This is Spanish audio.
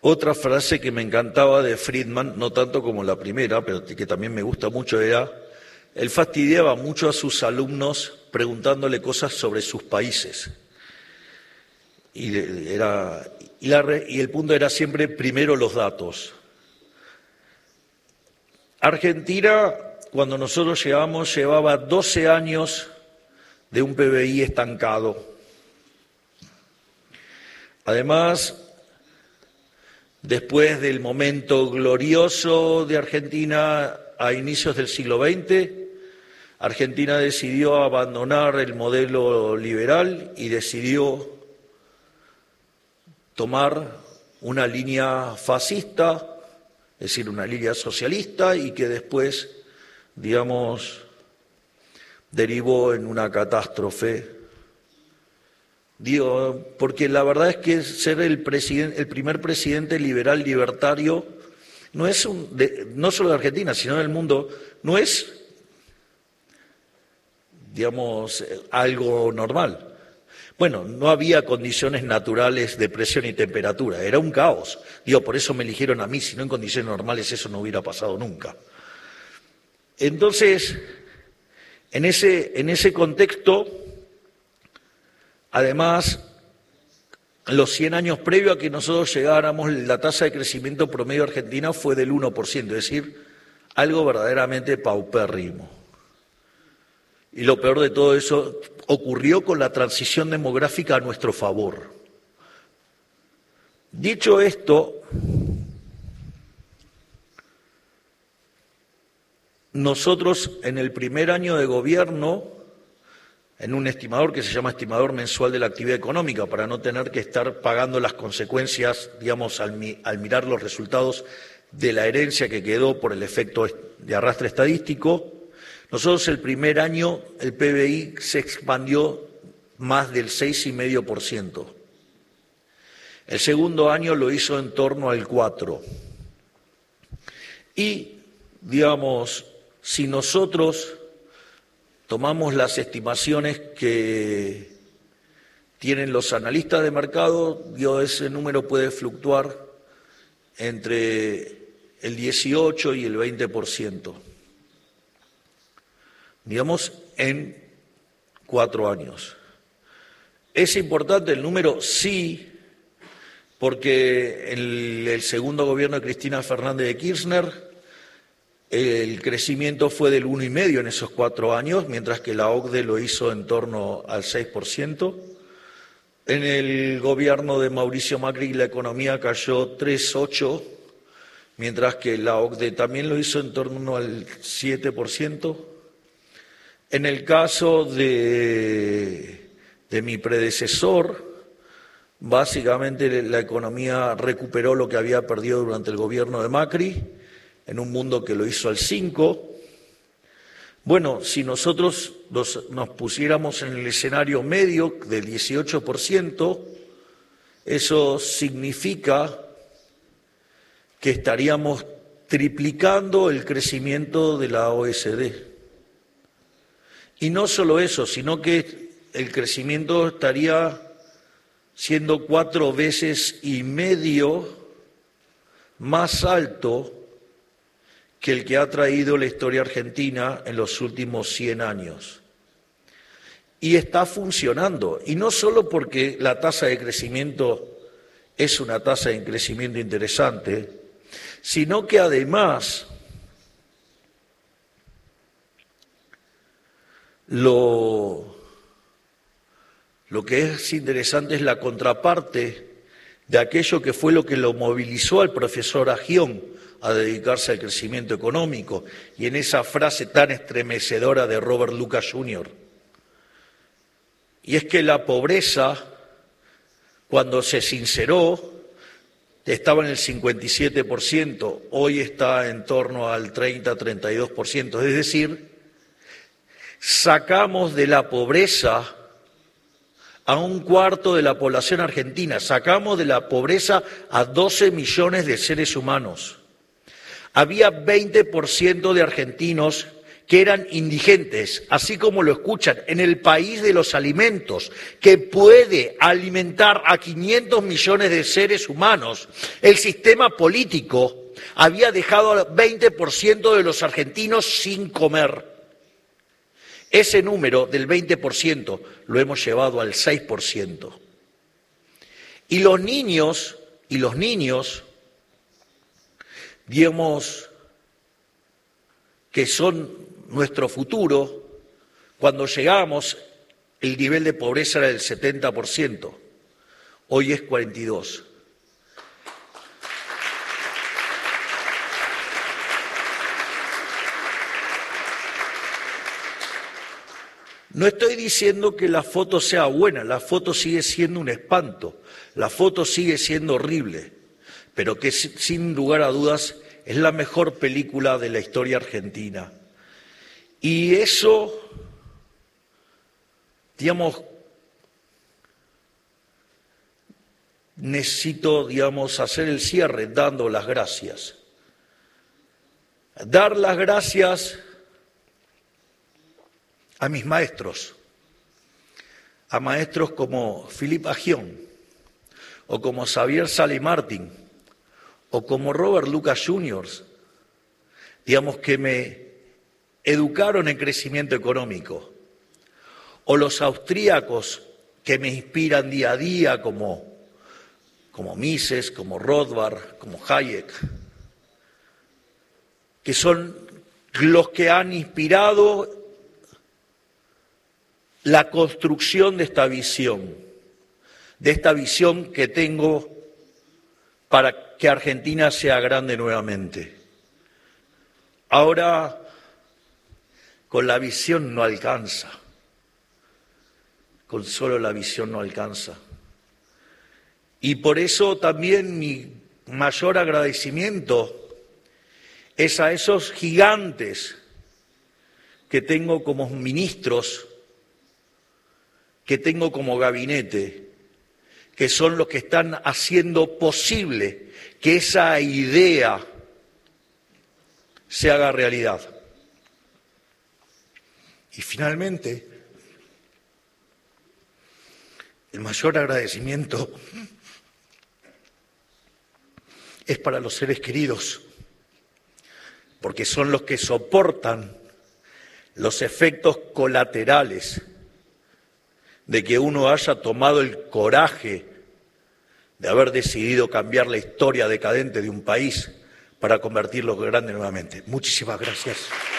Otra frase que me encantaba de Friedman, no tanto como la primera, pero que también me gusta mucho, era: él fastidiaba mucho a sus alumnos preguntándole cosas sobre sus países. Y el punto era siempre primero los datos. Argentina, cuando nosotros llegamos, llevaba 12 años de un PBI estancado. Además, después del momento glorioso de Argentina a inicios del siglo XX, Argentina decidió abandonar el modelo liberal y decidió tomar una línea fascista, es decir, una línea socialista, y que después, digamos, derivó en una catástrofe. Digo, porque la verdad es que ser el primer presidente liberal libertario no es no solo de Argentina, sino del mundo, no es, digamos, algo normal. Bueno, no había condiciones naturales de presión y temperatura, era un caos. Digo, por eso me eligieron a mí, si no en condiciones normales eso no hubiera pasado nunca. Entonces, en ese contexto, además, en los 100 años previos a que nosotros llegáramos, la tasa de crecimiento promedio argentina fue del 1%, es decir, algo verdaderamente paupérrimo. Y lo peor de todo eso ocurrió con la transición demográfica a nuestro favor. Dicho esto, nosotros en el primer año de gobierno, en un estimador que se llama estimador mensual de la actividad económica, para no tener que estar pagando las consecuencias, digamos, al mirar los resultados de la herencia que quedó por el efecto de arrastre estadístico, nosotros el primer año el PBI se expandió más del 6,5%. El segundo año lo hizo en torno al 4%. Y, digamos, si nosotros tomamos las estimaciones que tienen los analistas de mercado, ese número puede fluctuar entre el 18 y el 20%. Digamos, en 4 años. Es importante el número, sí, porque en el segundo gobierno de Cristina Fernández de Kirchner el crecimiento fue del 1,5% en esos 4 años, mientras que la OCDE lo hizo en torno al 6%. En el gobierno de Mauricio Macri la economía cayó 3,8%, mientras que la OCDE también lo hizo en torno al 7%. En el caso de mi predecesor, básicamente la economía recuperó lo que había perdido durante el gobierno de Macri, en un mundo que lo hizo al 5%. Bueno, si nosotros nos pusiéramos en el escenario medio del 18%, eso significa que estaríamos triplicando el crecimiento de la OECD. Y no solo eso, sino que el crecimiento estaría siendo 4,5 veces más alto que el que ha traído la historia argentina en los últimos 100 años. Y está funcionando, y no solo porque la tasa de crecimiento es una tasa de crecimiento interesante, sino que además lo que es interesante es la contraparte de aquello que fue lo que lo movilizó al profesor Agión a dedicarse al crecimiento económico, y en esa frase tan estremecedora de Robert Lucas Jr. Y es que la pobreza, cuando se sinceró, estaba en el 57%, hoy está en torno al 30-32%, es decir, sacamos de la pobreza a 1/4 de la población argentina, sacamos de la pobreza a 12 millones de seres humanos. Había 20% de argentinos que eran indigentes, así como lo escuchan, en el país de los alimentos, que puede alimentar a 500 millones de seres humanos, el sistema político había dejado al 20% de los argentinos sin comer. Ese número del 20% lo hemos llevado al 6%. Y los niños, digamos, que son nuestro futuro, cuando llegamos, el nivel de pobreza era del 70%, hoy es 42%. No estoy diciendo que la foto sea buena, la foto sigue siendo un espanto, la foto sigue siendo horrible, pero que sin lugar a dudas es la mejor película de la historia argentina. Y eso, digamos, necesito, hacer el cierre dando las gracias. Dar las gracias a mis maestros, a maestros como Philippe Aghion, o como Xavier Sally Martin, o como Robert Lucas Jr., digamos, que me educaron en crecimiento económico, o los austríacos que me inspiran día a día, como Mises, como Rothbard, como Hayek, que son los que han inspirado la construcción de esta visión que tengo para que Argentina sea grande nuevamente. Ahora, con la visión no alcanza, con solo la visión no alcanza. Y por eso también mi mayor agradecimiento es a esos gigantes que tengo como ministros, que tengo como gabinete, que son los que están haciendo posible que esa idea se haga realidad. Y finalmente, el mayor agradecimiento es para los seres queridos, porque son los que soportan los efectos colaterales de que uno haya tomado el coraje de haber decidido cambiar la historia decadente de un país para convertirlo grande nuevamente. Muchísimas gracias.